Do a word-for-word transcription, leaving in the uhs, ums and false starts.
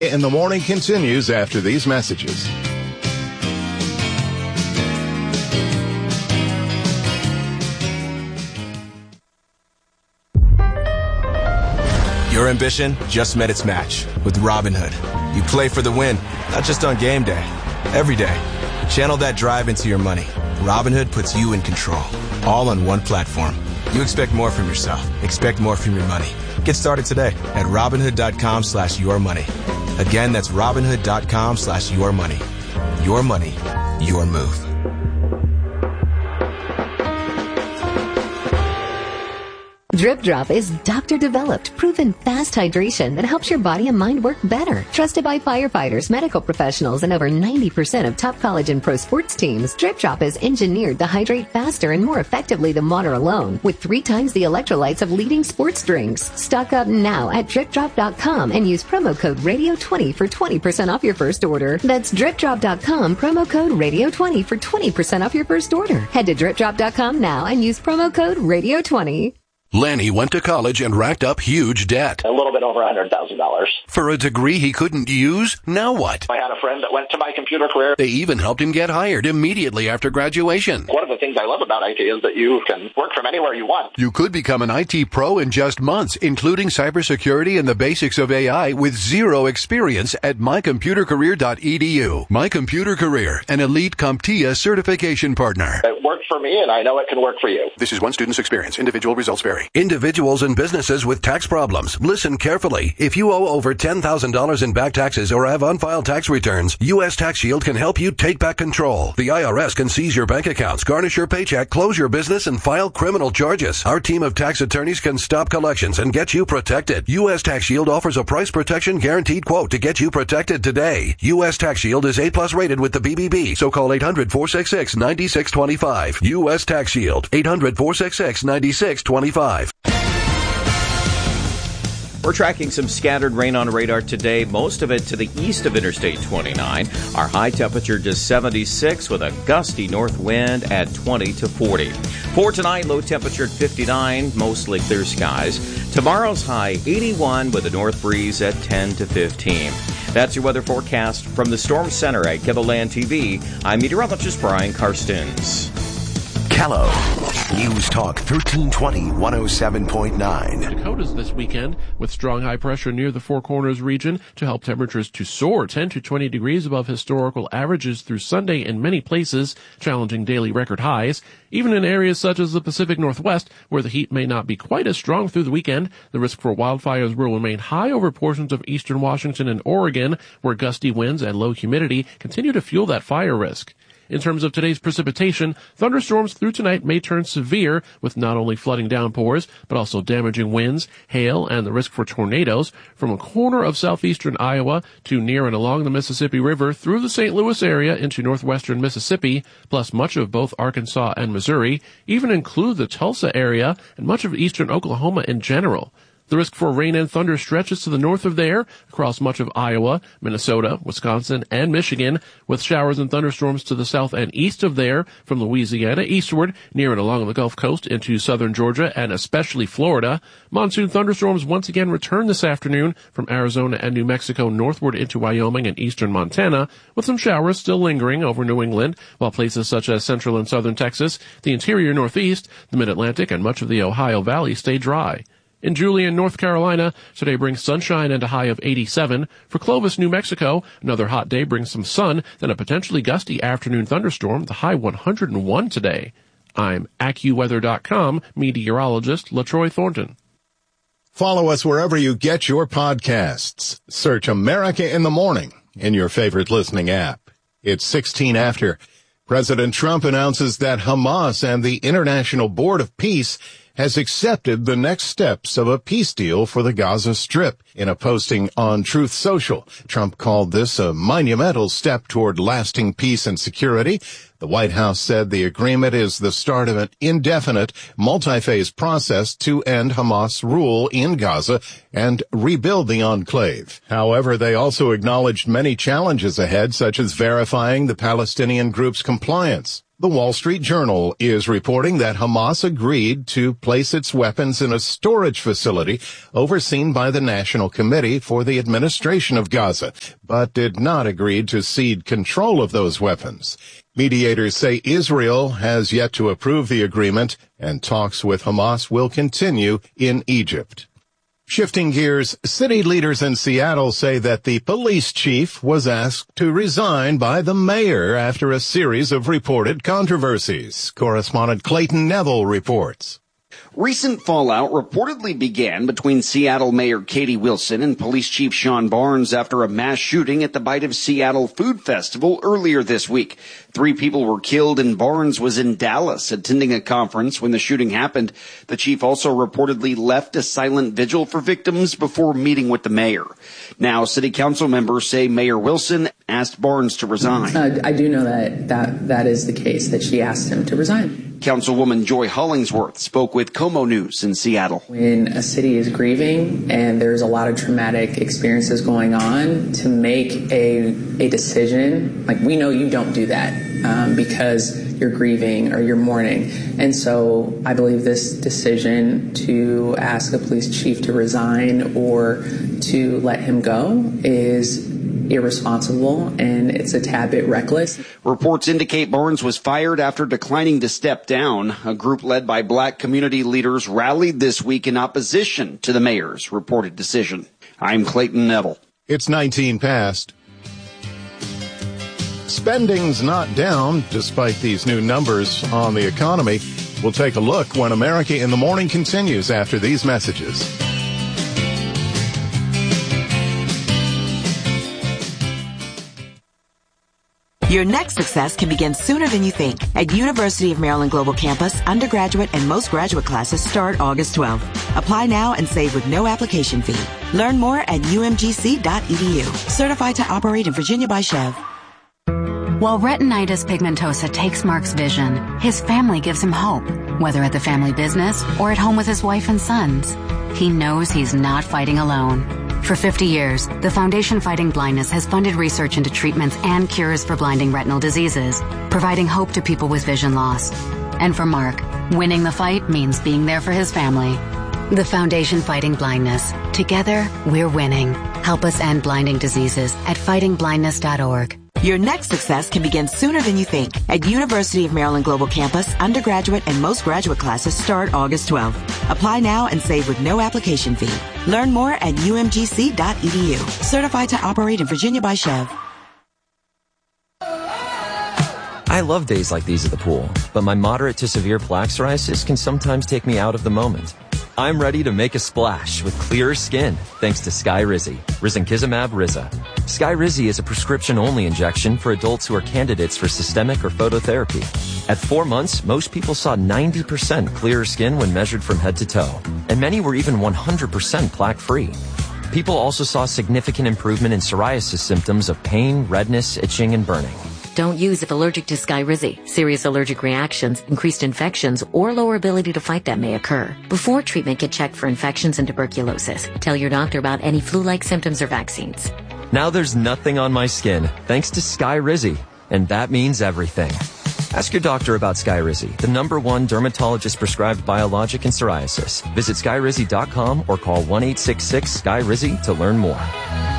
In the Morning continues after these messages. Your ambition just met its match with Robinhood. You play for the win, not just on game day, every day. Channel that drive into your money. Robinhood puts you in control, all on one platform. You expect more from yourself. Expect more from your money. Get started today at Robinhood.com slash your money. Again, that's Robinhood.com slash your money. Your money, your move. Drip Drop is doctor-developed, proven fast hydration that helps your body and mind work better. Trusted by firefighters, medical professionals, and over ninety percent of top college and pro sports teams, Drip Drop is engineered to hydrate faster and more effectively than water alone, with three times the electrolytes of leading sports drinks. Stock up now at drip drop dot com and use promo code radio twenty for twenty percent off your first order. That's drip drop dot com, promo code radio twenty for twenty percent off your first order. Head to drip drop dot com now and use promo code radio twenty. Lanny went to college and racked up huge debt. A little bit over one hundred thousand dollars. For a degree he couldn't use? Now what? I had a friend that went to My Computer Career. They even helped him get hired immediately after graduation. One of the things I love about I T is that you can work from anywhere you want. You could become an I T pro in just months, including cybersecurity and the basics of A I with zero experience at my computer career dot e d u. My Computer Career, an elite CompTIA certification partner. It worked for me, and I know it can work for you. This is one student's experience. Individual results vary. Individuals and businesses with tax problems. Listen carefully. If you owe over ten thousand dollars in back taxes or have unfiled tax returns, U S Tax Shield can help you take back control. The I R S can seize your bank accounts, garnish your paycheck, close your business, and file criminal charges. Our team of tax attorneys can stop collections and get you protected. U S Tax Shield offers a price protection guaranteed quote to get you protected today. U S Tax Shield is A plus rated with the B B B, so call eight hundred, four six six, nine six two five. U S Tax Shield, eight hundred, four six six, nine six two five. We're tracking some scattered rain on radar today, most of it to the east of Interstate twenty-nine. Our high temperature just seventy-six with a gusty north wind at twenty to forty. For tonight, low temperature at fifty-nine, mostly clear skies. Tomorrow's high eighty-one with a north breeze at ten to fifteen. That's your weather forecast from the Storm Center at KELOLAND T V. I'm meteorologist Brian Karstens. Kello News Talk thirteen twenty, one oh seven point nine. Dakotas this weekend with strong high pressure near the Four Corners region to help temperatures to soar ten to twenty degrees above historical averages through Sunday in many places, challenging daily record highs. Even in areas such as the Pacific Northwest, where the heat may not be quite as strong through the weekend, the risk for wildfires will remain high over portions of eastern Washington and Oregon, where gusty winds and low humidity continue to fuel that fire risk. In terms of today's precipitation, thunderstorms through tonight may turn severe with not only flooding downpours, but also damaging winds, hail, and the risk for tornadoes from a corner of southeastern Iowa to near and along the Mississippi River through the Saint Louis area into northwestern Mississippi, plus much of both Arkansas and Missouri, even include the Tulsa area and much of eastern Oklahoma in general. The risk for rain and thunder stretches to the north of there, across much of Iowa, Minnesota, Wisconsin, and Michigan, with showers and thunderstorms to the south and east of there, from Louisiana eastward, near and along the Gulf Coast into southern Georgia and especially Florida. Monsoon thunderstorms once again return this afternoon from Arizona and New Mexico northward into Wyoming and eastern Montana, with some showers still lingering over New England, while places such as central and southern Texas, the interior Northeast, the Mid-Atlantic, and much of the Ohio Valley stay dry. In Julian, North Carolina, today brings sunshine and a high of eighty-seven. For Clovis, New Mexico, another hot day brings some sun, then a potentially gusty afternoon thunderstorm, the high one hundred one today. I'm AccuWeather dot com meteorologist LaTroy Thornton. Follow us wherever you get your podcasts. Search America in the Morning in your favorite listening app. It's sixteen after. President Trump announces that Hamas and the International Board of Peace has accepted the next steps of a peace deal for the Gaza Strip. In a posting on Truth Social, Trump called this a monumental step toward lasting peace and security. The White House said the agreement is the start of an indefinite, multi-phase process to end Hamas rule in Gaza and rebuild the enclave. However, they also acknowledged many challenges ahead, such as verifying the Palestinian group's compliance. The Wall Street Journal is reporting that Hamas agreed to place its weapons in a storage facility overseen by the National Committee for the Administration of Gaza, but did not agree to cede control of those weapons. Mediators say Israel has yet to approve the agreement, and talks with Hamas will continue in Egypt. Shifting gears, city leaders in Seattle say that the police chief was asked to resign by the mayor after a series of reported controversies. Correspondent Clayton Neville reports. Recent fallout reportedly began between Seattle Mayor Katie Wilson and Police Chief Sean Barnes after a mass shooting at the Bite of Seattle Food Festival earlier this week. Three people were killed and Barnes was in Dallas attending a conference when the shooting happened. The chief also reportedly left a silent vigil for victims before meeting with the mayor. Now, city council members say Mayor Wilson asked Barnes to resign. Uh, I do know that, that that is the case, that she asked him to resign. Councilwoman Joy Hollingsworth spoke with KOMO News in Seattle. When a city is grieving and there's a lot of traumatic experiences going on, to make a a decision, like, we know you don't do that um, because you're grieving or you're mourning. And so I believe this decision to ask a police chief to resign or to let him go is irresponsible, and it's a tad bit reckless. Reports indicate Barnes was fired after declining to step down. A group led by black community leaders rallied this week in opposition to the mayor's reported decision. I'm Clayton Neville. It's nineteen past. Spending's not down despite these new numbers on the economy. We'll take a look when America in the Morning continues after these messages. Your next success can begin sooner than you think. At University of Maryland Global Campus, undergraduate and most graduate classes start August twelfth. Apply now and save with no application fee. Learn more at u m g c dot e d u. Certified to operate in Virginia by Chev. While retinitis pigmentosa takes Mark's vision, his family gives him hope, whether at the family business or at home with his wife and sons. He knows he's not fighting alone. For fifty years, the Foundation Fighting Blindness has funded research into treatments and cures for blinding retinal diseases, providing hope to people with vision loss. And for Mark, winning the fight means being there for his family. The Foundation Fighting Blindness. Together, we're winning. Help us end blinding diseases at fighting blindness dot org. Your next success can begin sooner than you think. At University of Maryland Global Campus, undergraduate and most graduate classes start August twelfth. Apply now and save with no application fee. Learn more at u m g c dot e d u. Certified to operate in Virginia by Chev. I love days like these at the pool, but my moderate to severe plaque psoriasis can sometimes take me out of the moment. I'm ready to make a splash with clearer skin thanks to Skyrizi, Risankizumab Riza. Skyrizi is a prescription-only injection for adults who are candidates for systemic or phototherapy. At four months, most people saw ninety percent clearer skin when measured from head to toe, and many were even one hundred percent plaque-free. People also saw significant improvement in psoriasis symptoms of pain, redness, itching, and burning. Don't use if allergic to Skyrizi. Serious allergic reactions, increased infections, or lower ability to fight them may occur. Before treatment, get checked for infections and tuberculosis. Tell your doctor about any flu-like symptoms or vaccines. Now there's nothing on my skin, thanks to Skyrizi, and that means everything. Ask your doctor about Skyrizi, the number one dermatologist-prescribed biologic in psoriasis. Visit skyrizi dot com or call one eight six six, S K Y R I Z I to learn more.